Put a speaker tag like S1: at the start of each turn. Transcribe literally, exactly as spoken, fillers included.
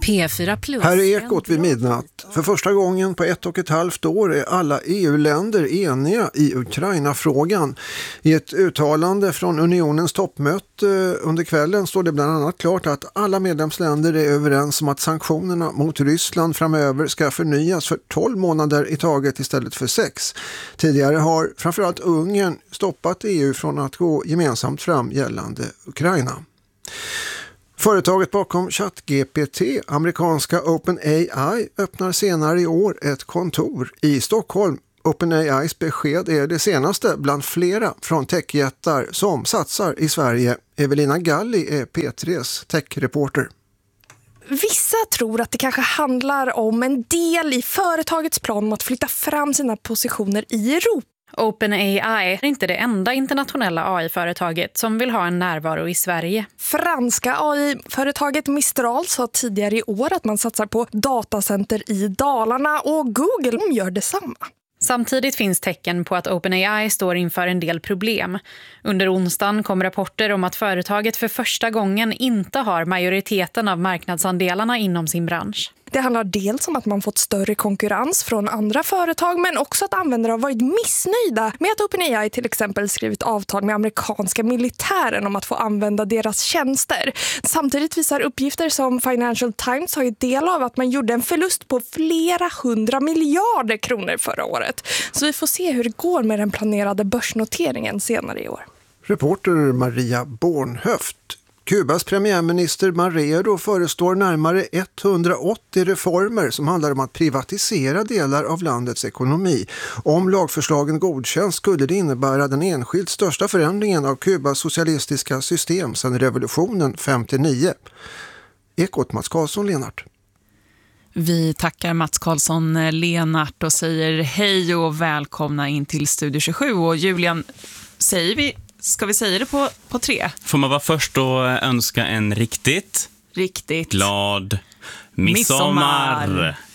S1: P fyra Plus.
S2: Här är Ekot vid midnatt. För första gången på ett och ett halvt år är alla E U-länder eniga i Ukraina-frågan. I ett uttalande från unionens toppmöte under kvällen står det bland annat klart att alla medlemsländer är överens om att sanktionerna mot Ryssland framöver ska förnyas för tolv månader i taget istället för sex. Tidigare har framförallt Ungern stoppat E U från att gå gemensamt fram gällande Ukraina. Företaget bakom ChatGPT, amerikanska OpenAI, öppnar senare i år ett kontor i Stockholm. OpenAIs besked är det senaste bland flera från techjättar som satsar i Sverige. Evelina Galli är P tres techreporter.
S3: Vissa tror att det kanske handlar om en del i företagets plan om att flytta fram sina positioner i Europa.
S4: OpenAI är inte det enda internationella A I-företaget som vill ha en närvaro i Sverige.
S3: Franska A I-företaget Mistral sa tidigare i år att man satsar på datacenter i Dalarna och Google gör detsamma.
S4: Samtidigt finns tecken på att OpenAI står inför en del problem. Under onsdagen kom rapporter om att företaget för första gången inte har majoriteten av marknadsandelarna inom sin bransch.
S3: Det handlar dels om att man fått större konkurrens från andra företag, men också att användare har varit missnöjda med att OpenAI till exempel skrivit avtal med amerikanska militären om att få använda deras tjänster. Samtidigt visar uppgifter som Financial Times har ju del av att man gjorde en förlust på flera hundra miljarder kronor förra året. Så vi får se hur det går med den planerade börsnoteringen senare i år.
S2: Reporter Maria Bornhöft. Kubas premiärminister Marrero föreslår närmare etthundraåttio reformer som handlar om att privatisera delar av landets ekonomi. Om lagförslagen godkänns skulle det innebära den enskilt största förändringen av Kubas socialistiska system sedan revolutionen femtionio. Ekot Mats Karlsson Lenart.
S5: Vi tackar Mats Karlsson Lenart och säger hej och välkomna in till Studio tjugosju. Och Julian, säger vi Ska vi säga det på, på tre?
S6: Får man vara först och önska en riktigt,
S5: riktigt
S6: glad midsommar. midsommar.